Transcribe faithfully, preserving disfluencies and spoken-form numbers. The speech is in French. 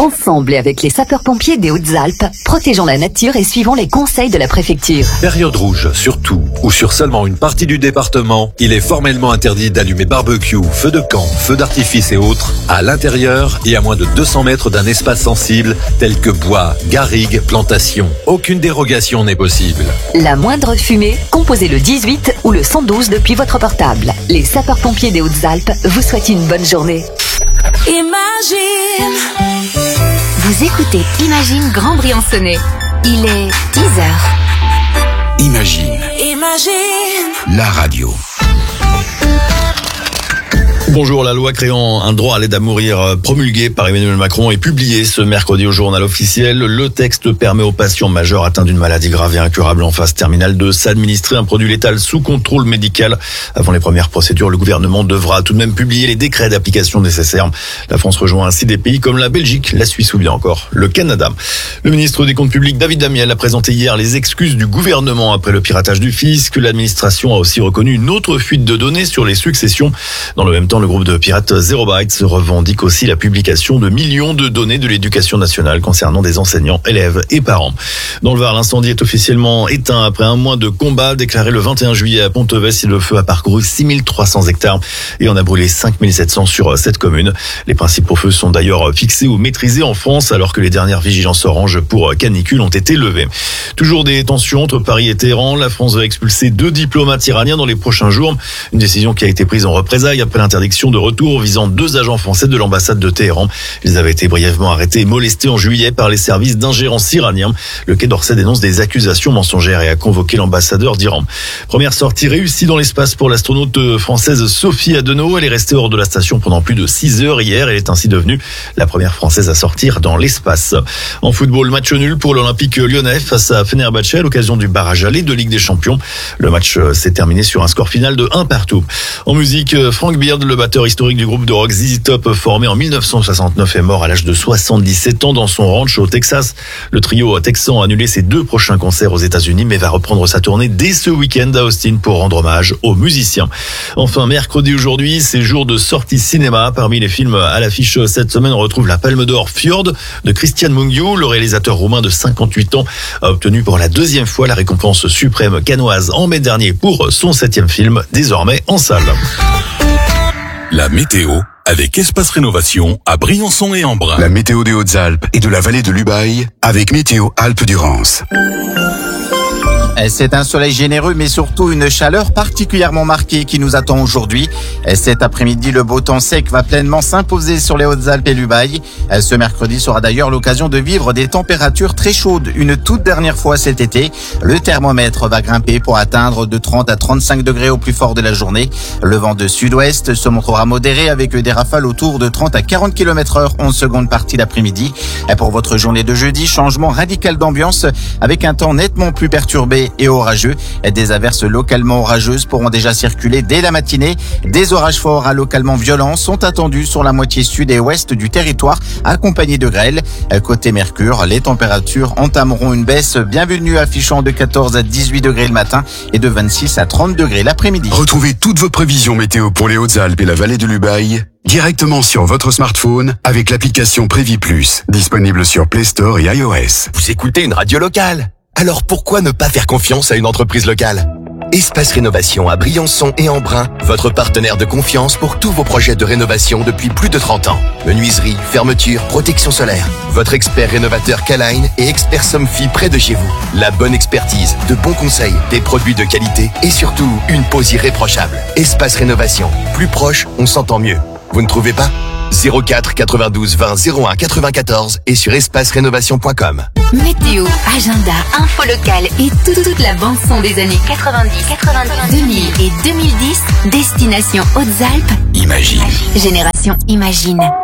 Ensemble et avec les sapeurs-pompiers des Hautes-Alpes, protégeons la nature et suivons les conseils de la préfecture. Période rouge, sur tout ou sur seulement une partie du département, il est formellement interdit d'allumer barbecue, feux de camp, feux d'artifice et autres à l'intérieur et à moins de deux cents mètres d'un espace sensible tel que bois, garrigues, plantations. Aucune dérogation n'est possible. La moindre fumée, composez le dix-huit ou le cent douze depuis votre portable. Les sapeurs-pompiers des Hautes-Alpes vous souhaitent une bonne journée. Imagine. Vous écoutez Imagine Grand Briançonnais. Il est dix heures. Imagine. Imagine. La radio. Bonjour, la loi créant un droit à l'aide à mourir promulguée par Emmanuel Macron est publiée ce mercredi au journal officiel. Le texte permet aux patients majeurs atteints d'une maladie grave et incurable en phase terminale de s'administrer un produit létal sous contrôle médical. Avant les premières procédures, le gouvernement devra tout de même publier les décrets d'application nécessaires. La France rejoint ainsi des pays comme la Belgique, la Suisse ou bien encore le Canada. Le ministre des Comptes publics, David Damiel, a présenté hier les excuses du gouvernement après le piratage du fisc. L'administration a aussi reconnu une autre fuite de données sur les successions. Dans le même temps, le groupe de pirates Zero Bytes revendique aussi la publication de millions de données de l'éducation nationale concernant des enseignants, élèves et parents. Dans le Var, l'incendie est officiellement éteint après un mois de combat déclaré le vingt et un juillet à Ponteves. Le feu a parcouru six mille trois cents hectares et en a brûlé cinq mille sept cents sur cette commune. Les principaux feux sont d'ailleurs fixés ou maîtrisés en France alors que les dernières vigilances orange pour canicule ont été levées. Toujours des tensions entre Paris et Téhéran. La France va expulser deux diplomates iraniens dans les prochains jours. Une décision qui a été prise en représailles après l'interdiction de retour visant deux agents français de l'ambassade de Téhéran. Ils avaient été brièvement arrêtés et molestés en juillet par les services d'ingérence iraniens. Le Quai d'Orsay dénonce des accusations mensongères et a convoqué l'ambassadeur d'Iran. Première sortie réussie dans l'espace pour l'astronaute française Sophie Adenau. Elle est restée hors de la station pendant plus de six heures hier. Elle est ainsi devenue la première française à sortir dans l'espace. En football, match nul pour l'Olympique lyonnais face à Fenerbahçe à l'occasion du barrage aller de Ligue des Champions. Le match s'est terminé sur un score final de un partout. En musique, Frank Beard, le batteur historique du groupe de rock Z Z Top, formé en mille neuf cent soixante-neuf, est mort à l'âge de soixante-dix-sept ans dans son ranch au Texas. Le trio texan a annulé ses deux prochains concerts aux États-Unis mais va reprendre sa tournée dès ce week-end à Austin pour rendre hommage aux musiciens. Enfin, mercredi aujourd'hui, c'est jour de sortie cinéma. Parmi les films à l'affiche cette semaine, on retrouve la Palme d'Or Fjord de Cristian Mungiu. Le réalisateur roumain de cinquante-huit ans a obtenu pour la deuxième fois la récompense suprême cannoise en mai dernier pour son septième film, désormais en salle. La météo avec Espace Rénovation à Briançon et Embrun. La météo des Hautes-Alpes et de la vallée de l'Ubaye avec Météo Alpes-Durance. C'est un soleil généreux, mais surtout une chaleur particulièrement marquée qui nous attend aujourd'hui. Cet après-midi, le beau temps sec va pleinement s'imposer sur les Hautes-Alpes et l'Ubaye. Ce mercredi sera d'ailleurs l'occasion de vivre des températures très chaudes, une toute dernière fois cet été. Le thermomètre va grimper pour atteindre de trente à trente-cinq degrés au plus fort de la journée. Le vent de sud-ouest se montrera modéré avec des rafales autour de trente à quarante kilomètres heure en seconde partie d'après-midi. Pour votre journée de jeudi, changement radical d'ambiance avec un temps nettement plus perturbé et orageux. Des averses localement orageuses pourront déjà circuler dès la matinée. Des orages forts à localement violents sont attendus sur la moitié sud et ouest du territoire, accompagnés de grêle. Côté Mercure, les températures entameront une baisse bienvenue, affichant de quatorze à dix-huit degrés le matin et de vingt-six à trente degrés l'après-midi. Retrouvez toutes vos prévisions météo pour les Hautes-Alpes et la vallée de l'Ubaye directement sur votre smartphone avec l'application Prévis Plus, disponible sur Play Store et iOS. Vous écoutez une radio locale? Alors pourquoi ne pas faire confiance à une entreprise locale? Espace Rénovation à Briançon et Embrun, votre partenaire de confiance pour tous vos projets de rénovation depuis plus de trente ans. Menuiserie, fermeture, protection solaire. Votre expert rénovateur K-Line et expert Somfy près de chez vous. La bonne expertise, de bons conseils, des produits de qualité et surtout une pose irréprochable. Espace Rénovation. Plus proche, on s'entend mieux. Vous ne trouvez pas? zéro quatre quatre-vingt-douze vingt zéro un quatre-vingt-quatorze et sur espace rénovation point com. Météo, agenda, info locale et toute, toute la bande son des années quatre-vingt-dix, quatre-vingt-dix, deux mille et deux mille dix. Destination Hautes-Alpes. Imagine. Génération Imagine.